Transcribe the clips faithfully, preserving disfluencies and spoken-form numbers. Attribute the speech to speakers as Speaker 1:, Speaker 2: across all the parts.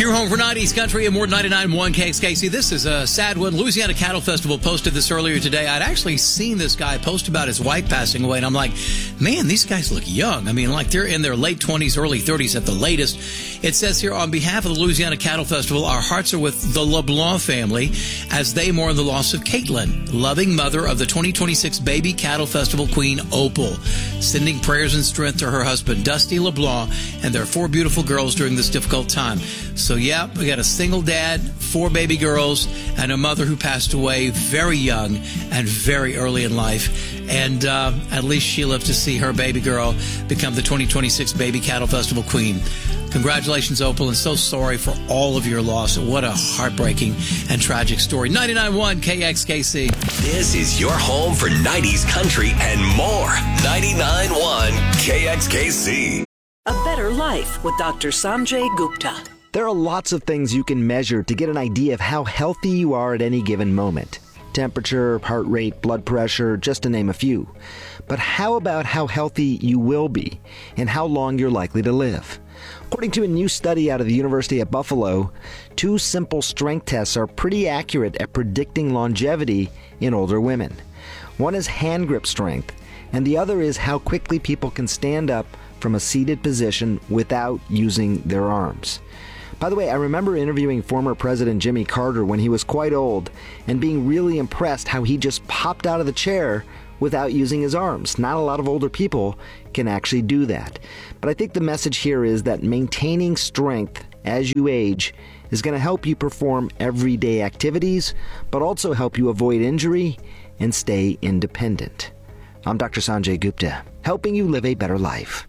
Speaker 1: Your home for nineties country and more ninety-nine point one K X K C. This is a sad one. Louisiana Cattle Festival posted this earlier today. I'd actually seen this guy post about his wife passing away, and I'm like, man, these guys look young. I mean, like they're in their late twenties, early thirties at the latest. It says here, on behalf of the Louisiana Cattle Festival, our hearts are with the LeBlanc family as they mourn the loss of Caitlin, loving mother of the twenty twenty-six Baby Cattle Festival Queen, Opal, sending prayers and strength to her husband, Dusty LeBlanc, and their four beautiful girls during this difficult time. So, yeah, we got a single dad, four baby girls, and a mother who passed away very young and very early in life. And uh, at least she lived to see her baby girl become the twenty twenty-six Baby Cattle Festival Queen. Congratulations, Opal, and so sorry for all of your loss. What a heartbreaking and tragic story. ninety-nine point one K X K C.
Speaker 2: This is your home for nineties country and more. ninety-nine point one K X K C.
Speaker 3: A Better Life with Doctor Sanjay Gupta.
Speaker 4: There are lots of things you can measure to get an idea of how healthy you are at any given moment. Temperature, heart rate, blood pressure, just to name a few. But how about how healthy you will be and how long you're likely to live? According to a new study out of the University of Buffalo, two simple strength tests are pretty accurate at predicting longevity in older women. One is hand grip strength, and the other is how quickly people can stand up from a seated position without using their arms. By the way, I remember interviewing former President Jimmy Carter when he was quite old and being really impressed how he just popped out of the chair without using his arms. Not a lot of older people can actually do that. But I think the message here is that maintaining strength as you age is going to help you perform everyday activities, but also help you avoid injury and stay independent. I'm Doctor Sanjay Gupta, helping you live a better life.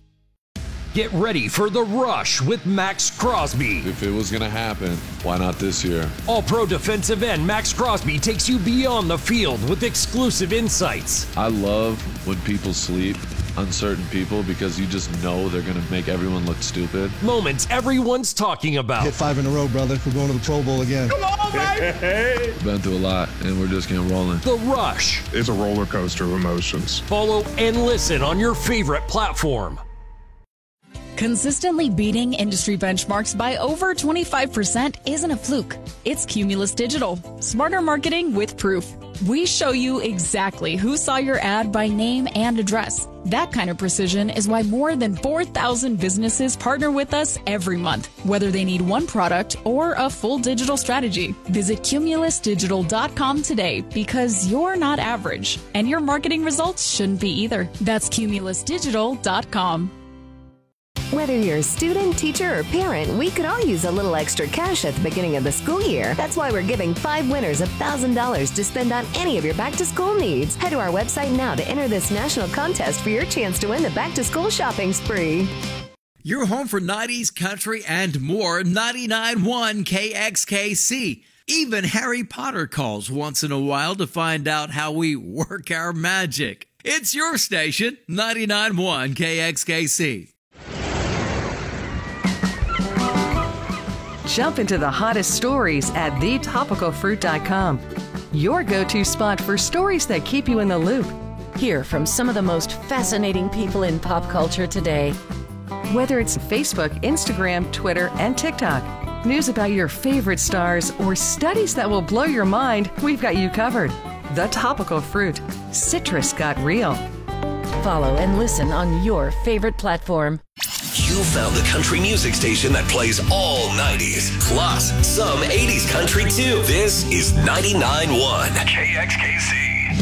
Speaker 5: Get ready for The Rush with Max Crosby.
Speaker 6: If it was going to happen, why not this year?
Speaker 5: All-pro defensive end Max Crosby takes you beyond the field with exclusive insights.
Speaker 6: I love when people sleep, uncertain people, because you just know they're going to make everyone look stupid.
Speaker 5: Moments everyone's talking about.
Speaker 7: Hit five in a row, brother. We're going to the Pro Bowl again.
Speaker 8: Come on, baby!
Speaker 6: Been through a lot, and we're just getting rolling.
Speaker 5: The Rush.
Speaker 8: It's a roller coaster of emotions.
Speaker 5: Follow and listen on your favorite platform.
Speaker 9: Consistently beating industry benchmarks by over twenty-five percent isn't a fluke. It's Cumulus Digital. Smarter marketing with proof. We show you exactly who saw your ad by name and address. That kind of precision is why more than four thousand businesses partner with us every month, whether they need one product or a full digital strategy. Visit cumulus digital dot com today because you're not average, and your marketing results shouldn't be either. That's cumulus digital dot com.
Speaker 10: Whether you're a student, teacher, or parent, we could all use a little extra cash at the beginning of the school year. That's why we're giving five winners one thousand dollars to spend on any of your back-to-school needs. Head to our website now to enter this national contest for your chance to win the back-to-school shopping spree.
Speaker 1: Your home for nineties country and more. ninety-nine point one K X K C. Even Harry Potter calls once in a while to find out how we work our magic. It's your station, ninety-nine point one K X K C.
Speaker 11: Jump into the hottest stories at the topical fruit dot com. Your go-to spot for stories that keep you in the loop.
Speaker 12: Hear from some of the most fascinating people in pop culture today.
Speaker 11: Whether it's Facebook, Instagram, Twitter, and TikTok, news about your favorite stars, or studies that will blow your mind, we've got you covered. The Topical Fruit. Citrus got real.
Speaker 12: Follow and listen on your favorite platform.
Speaker 2: You found the country music station that plays all nineties, plus some eighties country too. This is ninety-nine point one K X K C.